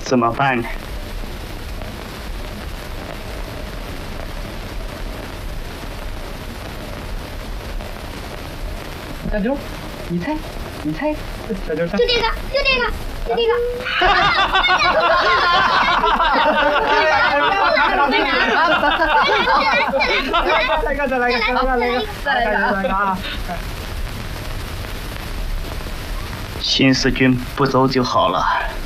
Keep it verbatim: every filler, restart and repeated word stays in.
怎么办呢？ 小九，你猜，你猜，小九猜。 就这个，就这个，就这个。 再来一个，再来一个，再来一个，再来一个，再来一个啊！ 新四军不走就好了。